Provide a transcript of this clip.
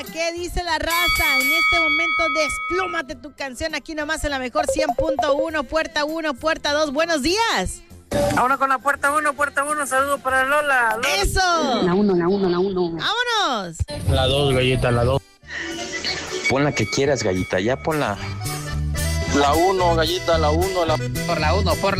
¿Qué dice la raza? En este momento desplómate tu canción aquí nomás en la mejor 100.1, puerta 2. Buenos días. Ahora con la puerta 1, saludo para Lola. ¡Eso! La 1. ¡Vámonos! La 2, gallita, la 2. Pon la que quieras, gallita, ya ponla. La 1, gallita, la 1. Por la 1, por